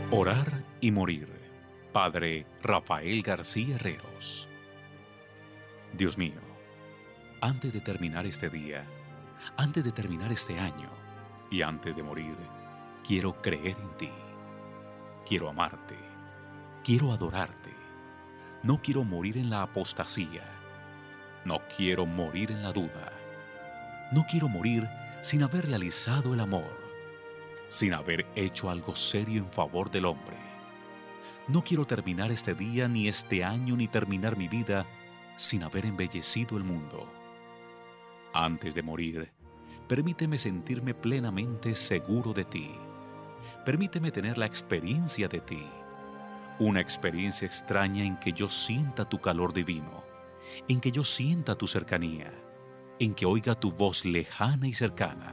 Orar y morir. Padre Rafael García Herreros. Dios mío, antes de terminar este día, antes de terminar este año y antes de morir, quiero creer en ti. Quiero amarte. Quiero adorarte. No quiero morir en la apostasía. No quiero morir en la duda. No quiero morir sin haber realizado el amor, sin haber hecho algo serio en favor del hombre. No quiero terminar este día, ni este año, ni terminar mi vida sin haber embellecido el mundo. Antes de morir, permíteme sentirme plenamente seguro de ti. Permíteme tener la experiencia de ti, una experiencia extraña en que yo sienta tu calor divino, en que yo sienta tu cercanía, en que oiga tu voz lejana y cercana.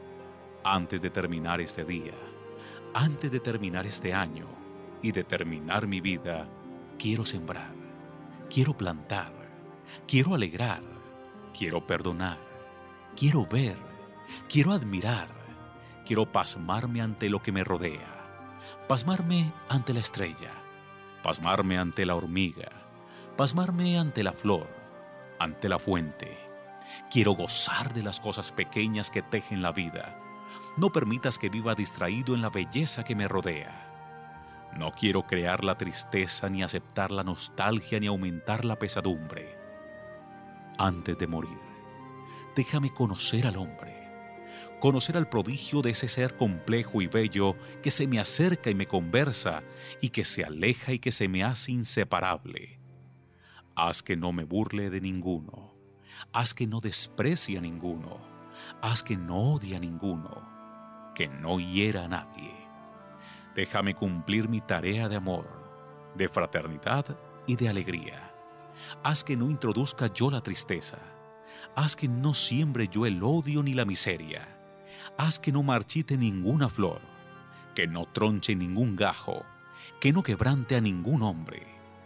Antes de terminar este día, antes de terminar este año y de terminar mi vida, quiero sembrar, quiero plantar, quiero alegrar, quiero perdonar, quiero ver, quiero admirar, quiero pasmarme ante lo que me rodea, pasmarme ante la estrella, pasmarme ante la hormiga, pasmarme ante la flor, ante la fuente. Quiero gozar de las cosas pequeñas que tejen la vida. No permitas que viva distraído en la belleza que me rodea. No quiero crear la tristeza, ni aceptar la nostalgia, ni aumentar la pesadumbre. Antes de morir, déjame conocer al hombre, conocer al prodigio de ese ser complejo y bello que se me acerca y me conversa, y que se aleja y que se me hace inseparable. Haz que no me burle de ninguno, haz que no desprecie a ninguno, haz que no odie a ninguno, que no hiera a nadie. Déjame cumplir mi tarea de amor, de fraternidad y de alegría. Haz que no introduzca yo la tristeza. Haz que no siembre yo el odio ni la miseria. Haz que no marchite ninguna flor, que no tronche ningún gajo, que no quebrante a ningún hombre.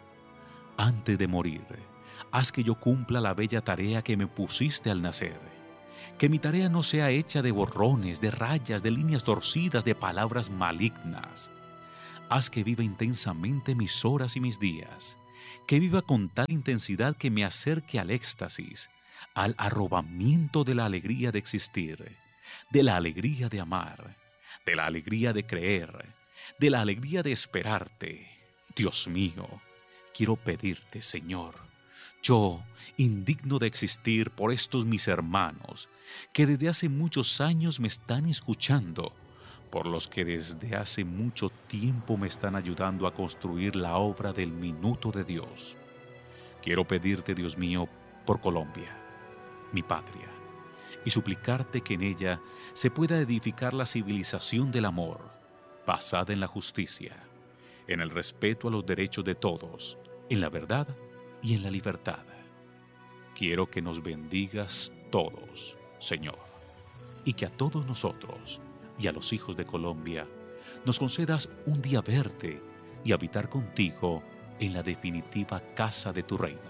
Antes de morir, haz que yo cumpla la bella tarea que me pusiste al nacer. Que mi tarea no sea hecha de borrones, de rayas, de líneas torcidas, de palabras malignas. Haz que viva intensamente mis horas y mis días, que viva con tal intensidad que me acerque al éxtasis, al arrobamiento de la alegría de existir, de la alegría de amar, de la alegría de creer, de la alegría de esperarte. Dios mío, quiero pedirte, Señor, yo, indigno de existir por estos mis hermanos, que desde hace muchos años me están escuchando, por los que desde hace mucho tiempo me están ayudando a construir la obra del minuto de Dios. Quiero pedirte, Dios mío, por Colombia, mi patria, y suplicarte que en ella se pueda edificar la civilización del amor, basada en la justicia, en el respeto a los derechos de todos, en la verdad y en la libertad. Quiero que nos bendigas todos, Señor, y que a todos nosotros y a los hijos de Colombia nos concedas un día verte y habitar contigo en la definitiva casa de tu reino.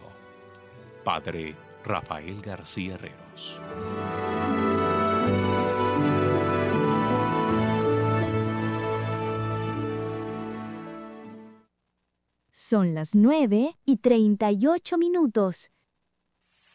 Padre Rafael García Herreros. Son las 9:38.